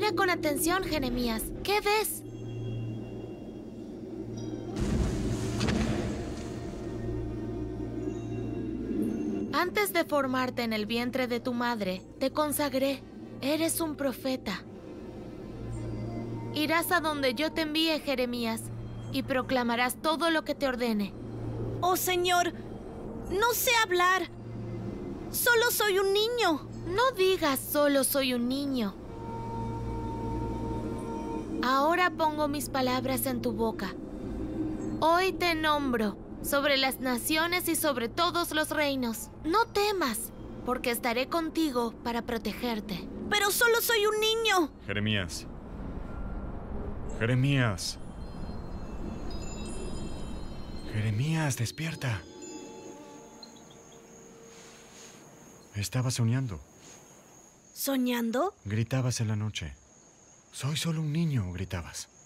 Mira con atención, Jeremías. ¿Qué ves? Antes de formarte en el vientre de tu madre, te consagré. Eres un profeta. Irás a donde yo te envíe, Jeremías, y proclamarás todo lo que te ordene. ¡Oh, Señor! ¡No sé hablar! ¡Solo soy un niño! No digas solo soy un niño. Ahora pongo mis palabras en tu boca. Hoy te nombro sobre las naciones y sobre todos los reinos. No temas, porque estaré contigo para protegerte. ¡Pero solo soy un niño! Jeremías. Jeremías. Jeremías, despierta. Estaba soñando. ¿Soñando? Gritabas en la noche. Soy solo un niño, gritabas.